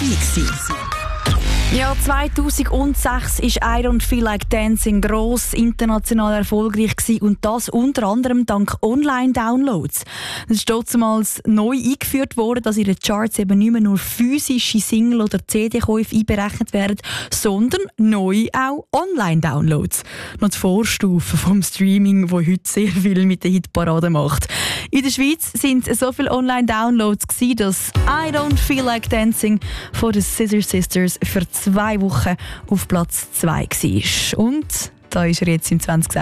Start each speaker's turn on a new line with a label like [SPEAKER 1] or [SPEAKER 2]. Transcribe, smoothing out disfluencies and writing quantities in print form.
[SPEAKER 1] gewesen.
[SPEAKER 2] Ja, 2006 ist I Don't Feel Like Dancing gross international erfolgreich gewesen, und das unter anderem dank Online-Downloads. Es ist damals neu eingeführt worden, dass in den Charts eben nicht mehr nur physische Single- oder CD-Käufe einberechnet werden, sondern neu auch Online-Downloads. Noch die Vorstufe vom Streaming, wo heute sehr viel mit der Hitparade macht. In der Schweiz sind so viele Online-Downloads gewesen, dass I Don't Feel Like Dancing von den Scissor Sisters für 2 Wochen auf Platz 2 war. Und da ist er jetzt im 2016.